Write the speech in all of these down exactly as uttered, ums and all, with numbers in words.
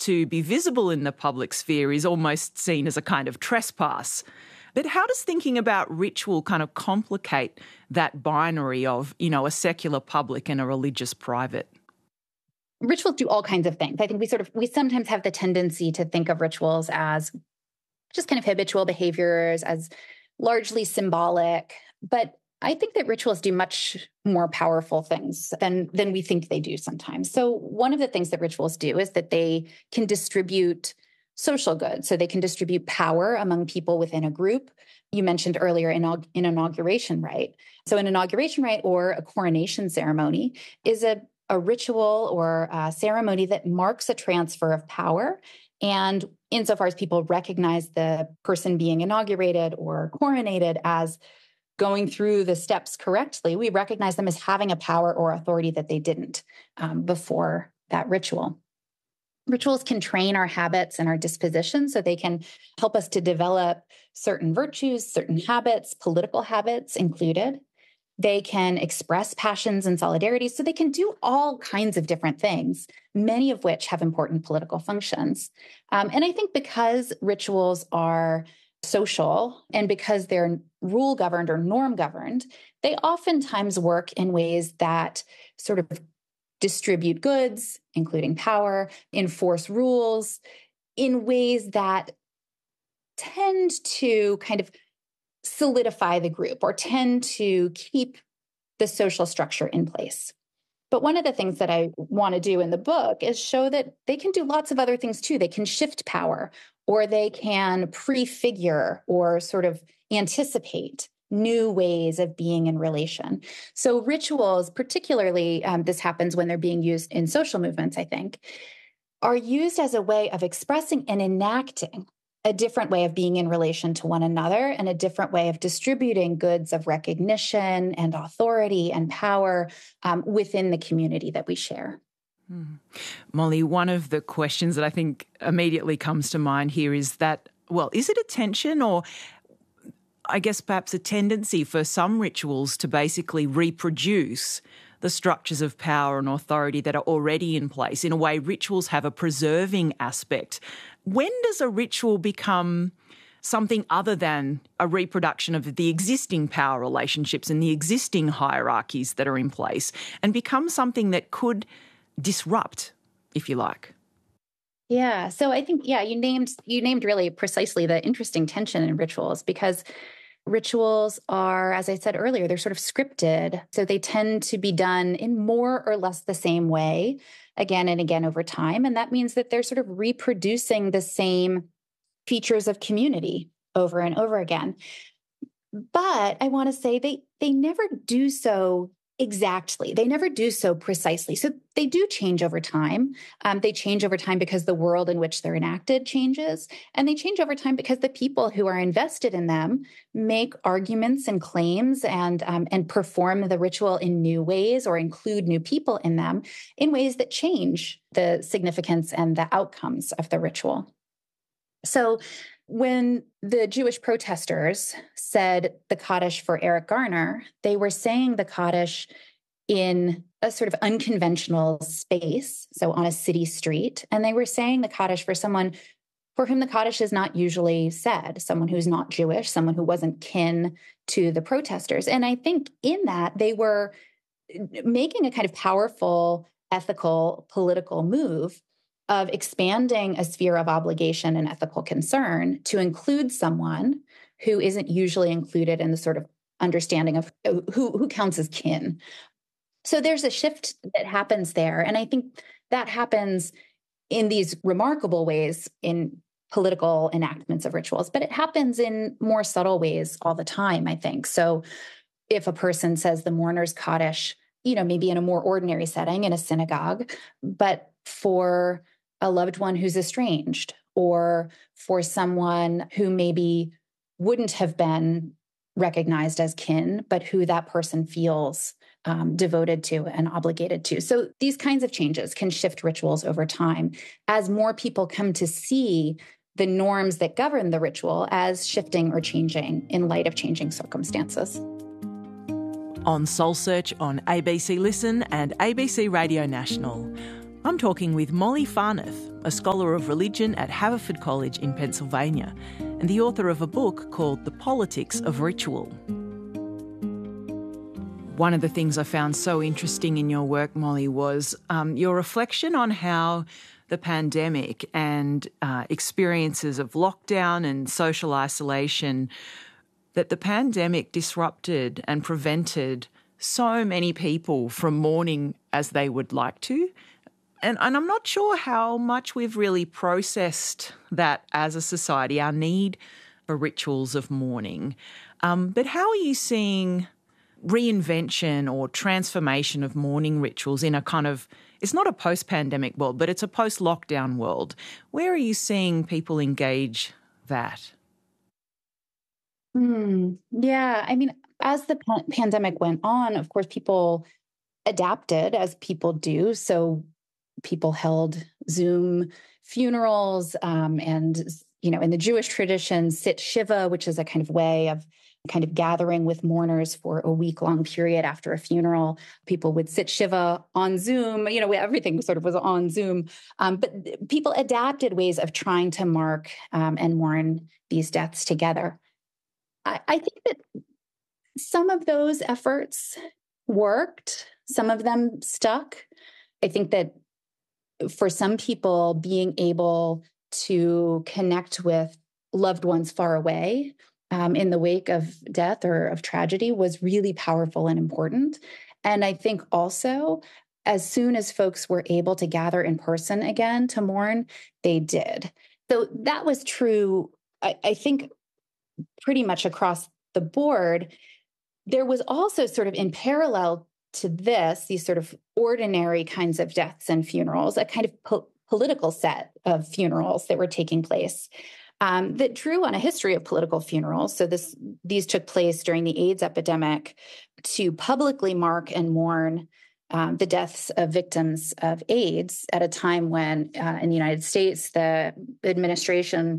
to be visible in the public sphere is almost seen as a kind of trespass. But how does thinking about ritual kind of complicate that binary of, you know, a secular public and a religious private? Rituals do all kinds of things. I think we sort of, we sometimes have the tendency to think of rituals as just kind of habitual behaviors, as largely symbolic. But I think that rituals do much more powerful things than, than we think they do sometimes. So one of the things that rituals do is that they can distribute social goods. So they can distribute power among people within a group. You mentioned earlier in an inauguration rite. So an inauguration rite or a coronation ceremony is a, a ritual or a ceremony that marks a transfer of power. And insofar as people recognize the person being inaugurated or coronated as going through the steps correctly, we recognize them as having a power or authority that they didn't um, before that ritual. Rituals can train our habits and our disposition, so they can help us to develop certain virtues, certain habits, political habits included. They can express passions and solidarity, so they can do all kinds of different things, many of which have important political functions. Um, and I think because rituals are social and because they're rule governed or norm governed, they oftentimes work in ways that sort of distribute goods, including power, enforce rules in ways that tend to kind of solidify the group or tend to keep the social structure in place. But one of the things that I want to do in the book is show that they can do lots of other things too. They can shift power, or they can prefigure or sort of anticipate new ways of being in relation. So rituals, particularly, um, this happens when they're being used in social movements, I think, are used as a way of expressing and enacting a different way of being in relation to one another and a different way of distributing goods of recognition and authority and power um, within the community that we share. Hmm. Molly, one of the questions that I think immediately comes to mind here is that, well, is it a tension or I guess perhaps a tendency for some rituals to basically reproduce the structures of power and authority that are already in place? In a way, rituals have a preserving aspect. When does a ritual become something other than a reproduction of the existing power relationships and the existing hierarchies that are in place and become something that could disrupt, if you like? Yeah. So I think, yeah, you named you named really precisely the interesting tension in rituals, because rituals are, as I said earlier, they're sort of scripted. So they tend to be done in more or less the same way again and again over time. And that means that they're sort of reproducing the same features of community over and over again. But I want to say they they never do so exactly. They never do so precisely. So they do change over time. Um, they change over time because the world in which they're enacted changes. And they change over time because the people who are invested in them make arguments and claims and, um, and perform the ritual in new ways or include new people in them in ways that change the significance and the outcomes of the ritual. So when the Jewish protesters said the Kaddish for Eric Garner, they were saying the Kaddish in a sort of unconventional space, so on a city street, and they were saying the Kaddish for someone for whom the Kaddish is not usually said, someone who's not Jewish, someone who wasn't kin to the protesters. And I think in that they were making a kind of powerful ethical, political move of expanding a sphere of obligation and ethical concern to include someone who isn't usually included in the sort of understanding of who, who counts as kin. So there's a shift that happens there. And I think that happens in these remarkable ways in political enactments of rituals, but it happens in more subtle ways all the time, I think. So if a person says the mourner's Kaddish, you know, maybe in a more ordinary setting in a synagogue, but for a loved one who's estranged, or for someone who maybe wouldn't have been recognized as kin, but who that person feels um, devoted to and obligated to. So these kinds of changes can shift rituals over time as more people come to see the norms that govern the ritual as shifting or changing in light of changing circumstances. On Soul Search on A B C Listen and A B C Radio National. I'm talking with Molly Farnath, a scholar of religion at Haverford College in Pennsylvania and the author of a book called The Politics of Ritual. One of the things I found so interesting in your work, Molly, was um, your reflection on how the pandemic and uh, experiences of lockdown and social isolation, that the pandemic disrupted and prevented so many people from mourning as they would like to. And, and I'm not sure how much we've really processed that as a society, our need for rituals of mourning. Um, but how are you seeing reinvention or transformation of mourning rituals in a kind of, it's not a post-pandemic world, but it's a post-lockdown world? Where are you seeing people engage that? Hmm. Yeah, I mean, as the pa- pandemic went on, of course, people adapted as people do. So people held Zoom funerals um, and, you know, in the Jewish tradition, sit Shiva, which is a kind of way of kind of gathering with mourners for a week-long period after a funeral. People would sit Shiva on Zoom. You know, everything sort of was on Zoom. Um, but people adapted ways of trying to mark um, and mourn these deaths together. I, I think that some of those efforts worked. Some of them stuck. I think that for some people, being able to connect with loved ones far away um, in the wake of death or of tragedy was really powerful and important. And I think also, as soon as folks were able to gather in person again to mourn, they did. So that was true, I, I think, pretty much across the board. There was also sort of in parallel to this, these sort of ordinary kinds of deaths and funerals, a kind of po- political set of funerals that were taking place um, that drew on a history of political funerals. So this these took place during the AIDS epidemic to publicly mark and mourn um, the deaths of victims of AIDS at a time when uh, in the United States, the administration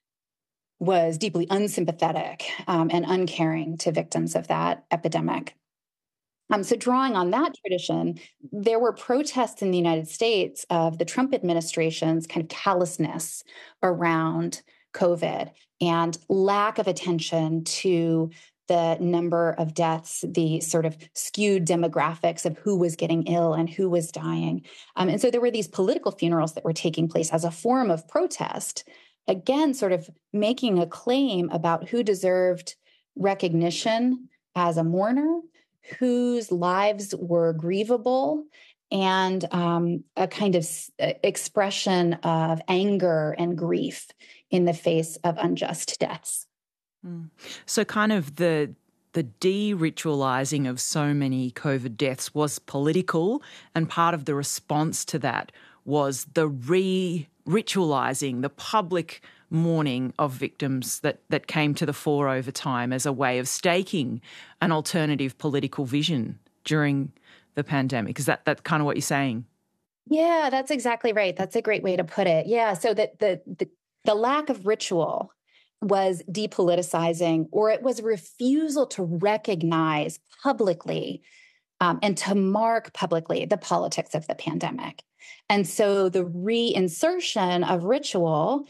was deeply unsympathetic um, and uncaring to victims of that epidemic. Um, so drawing on that tradition, there were protests in the United States of the Trump administration's kind of callousness around COVID and lack of attention to the number of deaths, the sort of skewed demographics of who was getting ill and who was dying. Um, and so there were these political funerals that were taking place as a form of protest, again, sort of making a claim about who deserved recognition as a mourner, whose lives were grievable, and um, a kind of s- expression of anger and grief in the face of unjust deaths. Mm. So kind of the the de-ritualising of so many COVID deaths was political, and part of the response to that was the re-ritualising, the public mourning of victims that, that came to the fore over time as a way of staking an alternative political vision during the pandemic. Is that, that kind of what you're saying? Yeah, that's exactly right. That's a great way to put it. Yeah, so that the, the the lack of ritual was depoliticizing, or it was a refusal to recognize publicly um, and to mark publicly the politics of the pandemic. And so the reinsertion of ritual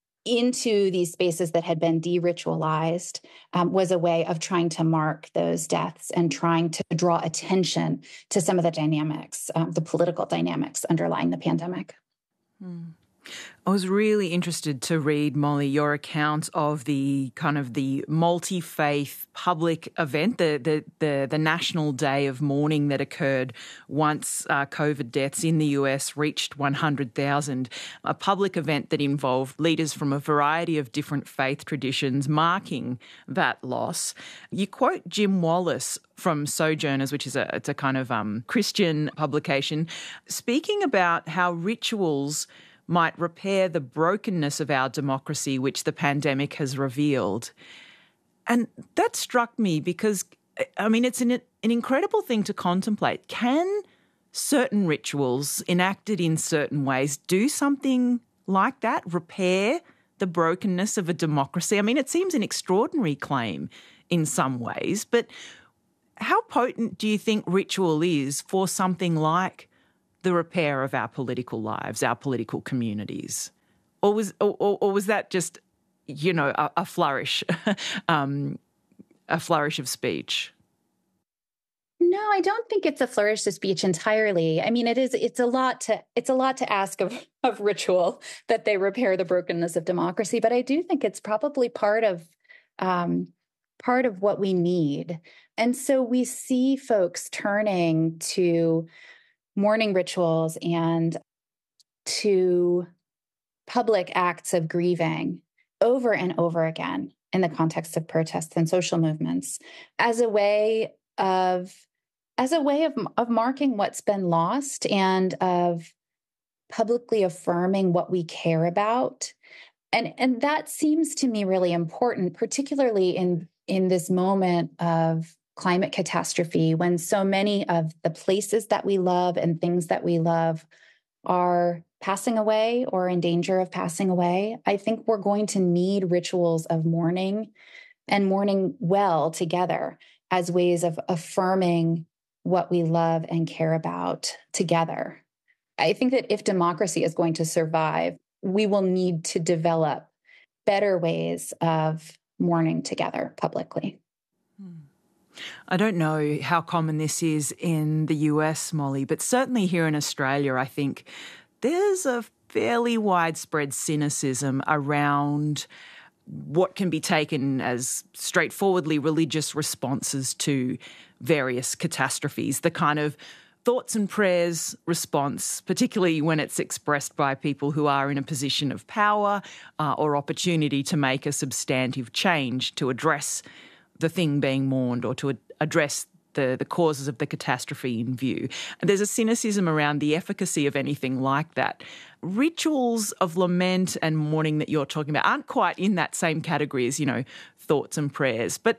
into these spaces that had been de-ritualized um, was a way of trying to mark those deaths and trying to draw attention to some of the dynamics, um, the political dynamics underlying the pandemic. Mm. I was really interested to read, Molly, your account of the kind of the multi-faith public event, the the the, the National Day of Mourning that occurred once uh, COVID deaths in the U S reached one hundred thousand, a public event that involved leaders from a variety of different faith traditions marking that loss. You quote Jim Wallace from Sojourners, which is a it's a kind of um, Christian publication, speaking about how rituals might repair the brokenness of our democracy, which the pandemic has revealed. And that struck me because, I mean, it's an, an incredible thing to contemplate. Can certain rituals enacted in certain ways do something like that, repair the brokenness of a democracy? I mean, it seems an extraordinary claim in some ways, but how potent do you think ritual is for something like the repair of our political lives, our political communities? Or was or, or was that just, you know, a, a flourish, um, a flourish of speech? No, I don't think it's a flourish of speech entirely. I mean, it is. It's a lot to. It's a lot to ask of of ritual that they repair the brokenness of democracy. But I do think it's probably part of um, part of what we need. And so we see folks turning to mourning rituals and to public acts of grieving over and over again in the context of protests and social movements as a way of as a way of, of marking what's been lost and of publicly affirming what we care about. And, and that seems to me really important, particularly in, in this moment of climate catastrophe, when so many of the places that we love and things that we love are passing away or in danger of passing away. I think we're going to need rituals of mourning and mourning well together as ways of affirming what we love and care about together. I think that if democracy is going to survive, we will need to develop better ways of mourning together publicly. I don't know how common this is in the U S, Molly, but certainly here in Australia, I think there's a fairly widespread cynicism around what can be taken as straightforwardly religious responses to various catastrophes, the kind of thoughts and prayers response, particularly when it's expressed by people who are in a position of power uh, or opportunity to make a substantive change to address the thing being mourned or to ad- address the, the causes of the catastrophe in view. And there's a cynicism around the efficacy of anything like that. Rituals of lament and mourning that you're talking about aren't quite in that same category as, you know, thoughts and prayers. But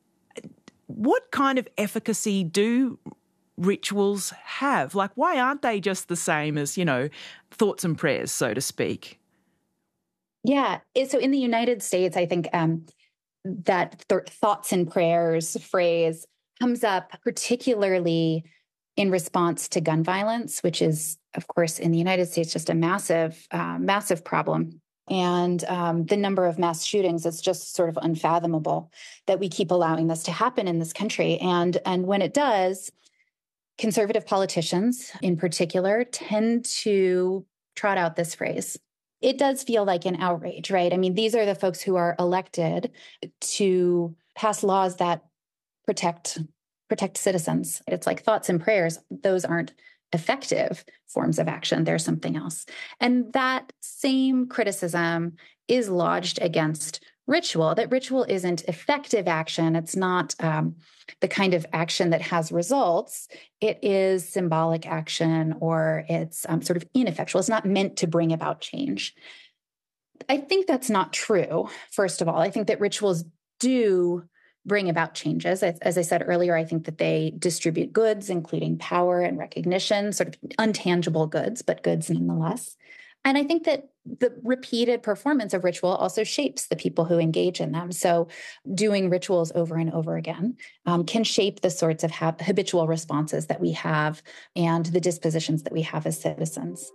what kind of efficacy do rituals have? Like, why aren't they just the same as, you know, thoughts and prayers, so to speak? Yeah. So in the United States, I think um, that th- thoughts and prayers phrase comes up particularly in response to gun violence, which is, of course, in the United States, just a massive, uh, massive problem. And um, the number of mass shootings is just sort of unfathomable that we keep allowing this to happen in this country. And, and when it does, conservative politicians in particular tend to trot out this phrase. It does feel like an outrage, right? I mean, these are the folks who are elected to pass laws that protect protect citizens. It's like thoughts and prayers. Those aren't effective forms of action. They're something else. And that same criticism is lodged against ritual, that ritual isn't effective action. It's not um, the kind of action that has results. It is symbolic action, or it's um, sort of ineffectual. It's not meant to bring about change. I think that's not true, first of all. I think that rituals do bring about changes. As, as I said earlier, I think that they distribute goods, including power and recognition, sort of untangible goods, but goods nonetheless. And I think that the repeated performance of ritual also shapes the people who engage in them. So doing rituals over and over again um, can shape the sorts of ha- habitual responses that we have and the dispositions that we have as citizens.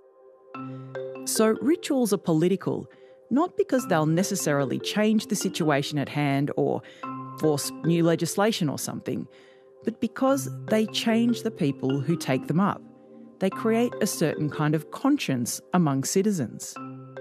So rituals are political, not because they'll necessarily change the situation at hand or force new legislation or something, but because they change the people who take them up. They create a certain kind of conscience among citizens.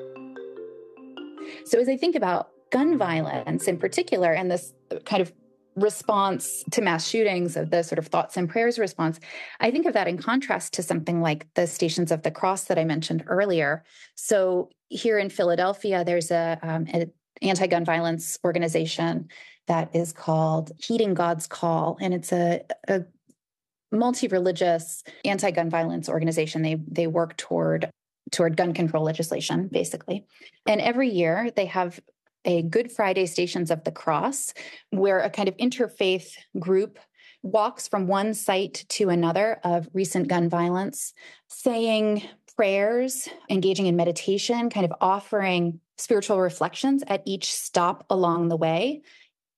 So as I think about gun violence in particular, and this kind of response to mass shootings, of the sort of thoughts and prayers response, I think of that in contrast to something like the Stations of the Cross that I mentioned earlier. So here in Philadelphia, there's a, um, an anti-gun violence organization that is called Heeding God's Call, and it's a, a multi-religious anti-gun violence organization. They they work toward toward gun control legislation, basically. And every year they have a Good Friday Stations of the Cross, where a kind of interfaith group walks from one site to another of recent gun violence, saying prayers, engaging in meditation, kind of offering spiritual reflections at each stop along the way.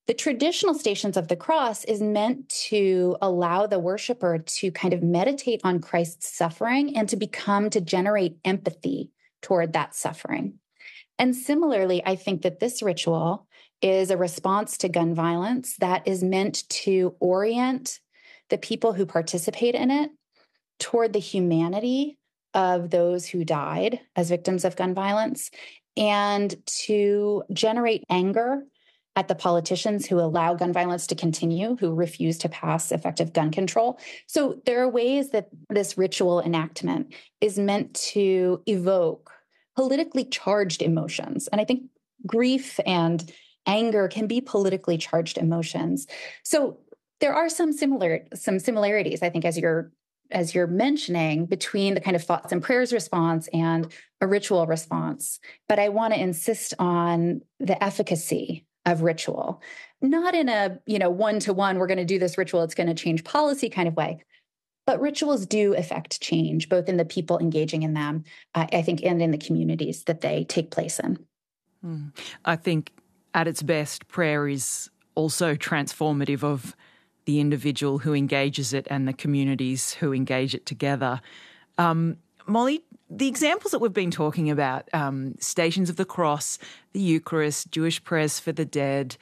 The traditional Stations of the Cross is meant to allow the worshiper to kind of meditate on Christ's suffering and to become, to generate empathy toward that suffering. And similarly, I think that this ritual is a response to gun violence that is meant to orient the people who participate in it toward the humanity of those who died as victims of gun violence and to generate anger at the politicians who allow gun violence to continue, who refuse to pass effective gun control. So there are ways that this ritual enactment is meant to evoke politically charged emotions. And I think grief and anger can be politically charged emotions. So there are some similar some similarities, I think, as you're as you're mentioning, between the kind of thoughts and prayers response and a ritual response. But I want to insist on the efficacy of ritual, not in a, you know, one-to-one, we're going to do this ritual, it's going to change policy kind of way. But rituals do affect change, both in the people engaging in them, uh, I think, and in the communities that they take place in. Mm. I think at its best, prayer is also transformative of the individual who engages it and the communities who engage it together. Um, Molly, the examples that we've been talking about, um, Stations of the Cross, the Eucharist, Jewish prayers for the dead,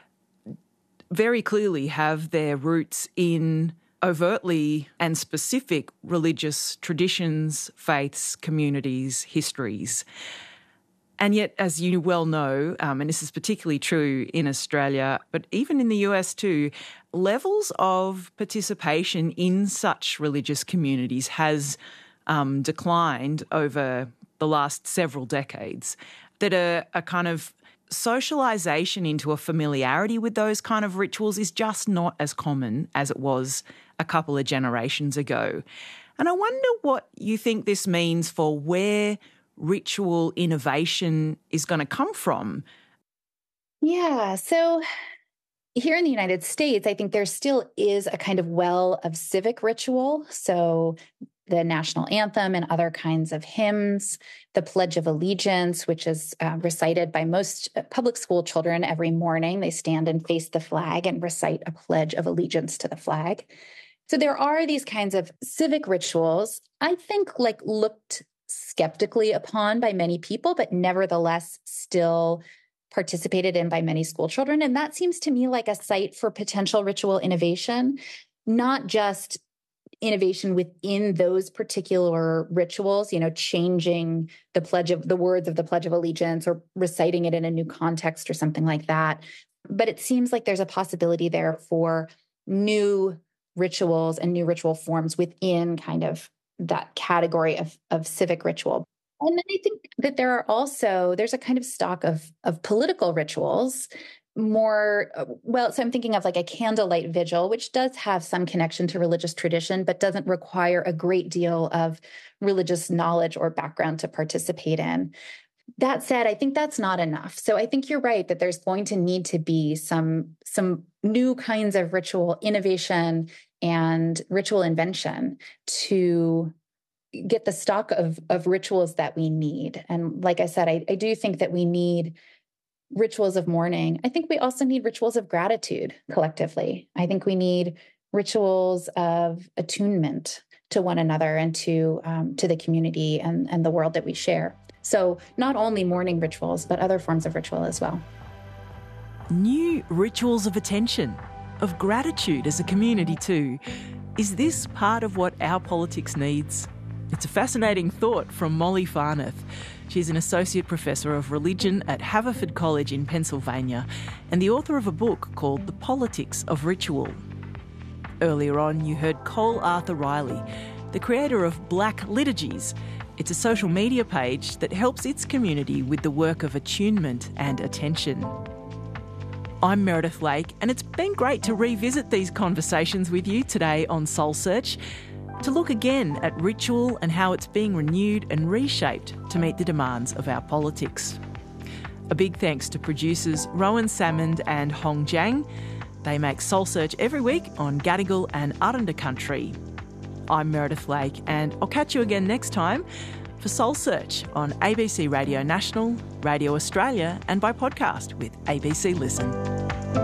very clearly have their roots in overtly and specific religious traditions, faiths, communities, histories. And yet, as you well know, um, and this is particularly true in Australia, but even in the U S too, levels of participation in such religious communities has um, declined over the last several decades, that a, a kind of socialisation into a familiarity with those kind of rituals is just not as common as it was a couple of generations ago. And I wonder what you think this means for where ritual innovation is going to come from. Yeah, so here in the United States, I think there still is a kind of well of civic ritual. So the national anthem and other kinds of hymns, the Pledge of Allegiance, which is uh, recited by most public school children every morning. They stand and face the flag and recite a Pledge of Allegiance to the flag. So there are these kinds of civic rituals, I think, like looked skeptically upon by many people, but nevertheless still participated in by many school children. And that seems to me like a site for potential ritual innovation, not just innovation within those particular rituals, you know, changing the pledge of the words of the Pledge of Allegiance or reciting it in a new context or something like that. But it seems like there's a possibility there for new rituals and new ritual forms within kind of that category of, of civic ritual. And then I think that there are also, there's a kind of stock of, of political rituals, more, well, so I'm thinking of like a candlelight vigil, which does have some connection to religious tradition, but doesn't require a great deal of religious knowledge or background to participate in. That said, I think that's not enough. So I think you're right that there's going to need to be some, some new kinds of ritual innovation and ritual invention to get the stock of, of rituals that we need. And like I said, I, I do think that we need rituals of mourning. I think we also need rituals of gratitude collectively. I think we need rituals of attunement to one another and to um, to the community and, and the world that we share. So not only mourning rituals, but other forms of ritual as well. New rituals of attention, of gratitude as a community too. Is this part of what our politics needs? It's a fascinating thought from Molly Farnath. She's an Associate Professor of Religion at Haverford College in Pennsylvania and the author of a book called The Politics of Ritual. Earlier on, you heard Cole Arthur Riley, the creator of Black Liturgies. It's a social media page that helps its community with the work of attunement and attention. I'm Meredith Lake, and it's been great to revisit these conversations with you today on Soul Search, to look again at ritual and how it's being renewed and reshaped to meet the demands of our politics. A big thanks to producers Rowan Salmond and Hong Jiang. They make Soul Search every week on Gadigal and Aranda Country. I'm Meredith Lake, and I'll catch you again next time for Soul Search on A B C Radio National, Radio Australia, and by podcast with A B C Listen.